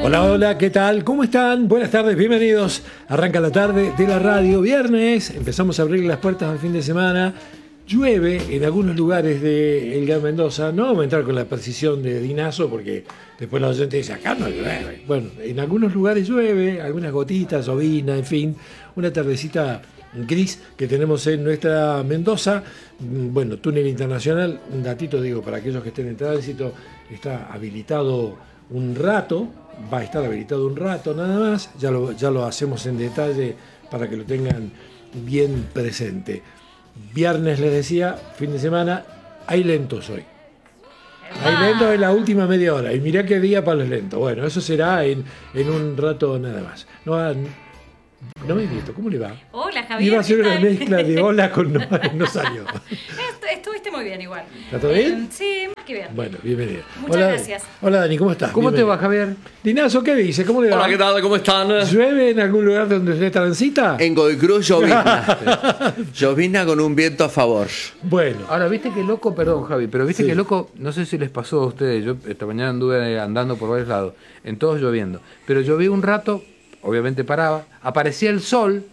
Hola, hola, ¿qué tal? ¿Cómo están? Buenas tardes, bienvenidos. Arranca la tarde de la radio, viernes, empezamos a abrir las puertas al fin de semana. Llueve en algunos lugares de Edgar Mendoza. No vamos a entrar con la precisión de Dinazo porque después la gente dice, acá no llueve. Bueno, en algunos lugares llueve, algunas gotitas, llovina, en fin, una tardecita gris que tenemos en nuestra Mendoza. Bueno, túnel internacional, un datito digo para aquellos que estén en tránsito, está habilitado un rato, va a estar habilitado un rato nada más, ya lo hacemos en detalle para que lo tengan bien presente. Viernes les decía, fin de semana, hay lentos hoy. Hay lentos en la última media hora. Y mirá qué día para los lentos. Bueno, eso será en un rato nada más. No me he visto, ¿cómo le va? Hola, Javier. Iba a ser una mezcla de hola con no salió. Estuviste muy bien igual. ¿Está todo bien? Sí, más que bien. Bueno, bienvenido. Muchas gracias. Hola Dani, ¿cómo estás? ¿Cómo te va, Javier? Dinazo, ¿qué dice? ¿Cómo le va? Hola, ¿qué tal? ¿Cómo están? ¿Llueve en algún lugar donde usted transita? En Godoy Cruz llovizna. Llovizna con un viento a favor. Bueno. Ahora, viste que loco, perdón, Javi, pero viste Sí. que loco, no sé si les pasó a ustedes, yo esta mañana anduve andando por varios lados, en todos lloviendo, pero lloví un rato, obviamente paraba, aparecía el sol,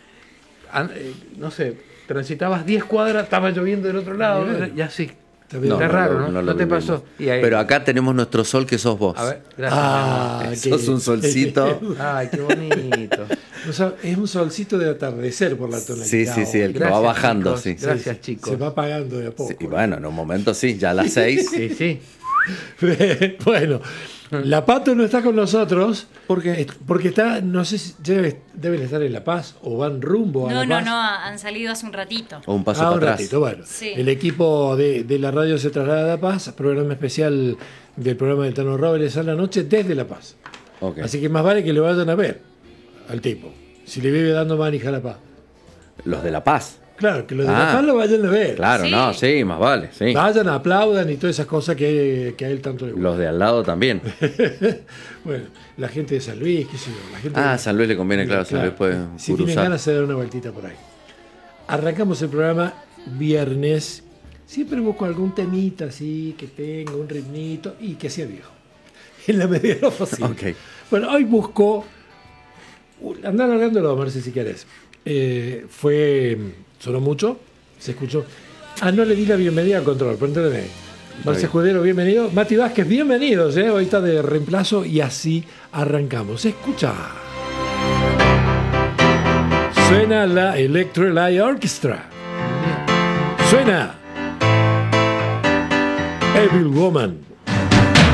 no sé, transitabas 10 cuadras, estaba lloviendo del otro lado, y así. Está raro, ¿no? ¿No te vivimos. pasó? Y ahí, Pero acá tenemos nuestro sol que sos vos. a ver, gracias. Sos un solcito. Ay, qué bonito. O sea, es un solcito de atardecer por la tonalidad. Sí, el que va Gracias, bajando, chicos. sí. Gracias, chicos. Se va apagando de a poco. Sí, y bueno, en un momento sí, ya a las 6. Sí. Bueno, la Pato no está con nosotros. ¿Por qué? Porque está, no sé si deben estar en La Paz o van rumbo a La Paz. No, han salido hace un ratito. O un paso Un para atrás. ratito, bueno. Sí. El equipo de la radio se traslada a La Paz, programa especial del programa de Tano Robles a la noche desde La Paz. Ok. Así que más vale que le vayan a ver al tipo, si le vive dando manija a La Paz. Los de La Paz. Claro, que los de La Paz lo vayan a ver. Claro, Sí. no, sí, más vale, sí. Vayan, aplaudan y todas esas cosas que a él tanto le gustan. Los de al lado también. Bueno, la gente de San Luis, qué sé yo. La gente San Luis le conviene, claro, San Luis puede si tienen cruzar. ganas de dar una vueltita por ahí. Arrancamos el programa viernes. Siempre busco algún temita así, que tenga un ritmito y que sea viejo. En la medida de lo posible. Ok. Bueno, hoy busco. Andá largándolo, Marce, si querés. Sonó mucho, se escuchó. No le di la bienvenida al control, pregúntale. Marce Escudero, bienvenido. Mati Vázquez, bienvenidos. Hoy está de reemplazo y así arrancamos. Escucha. Suena la Electro Light Orchestra. Suena Evil Woman.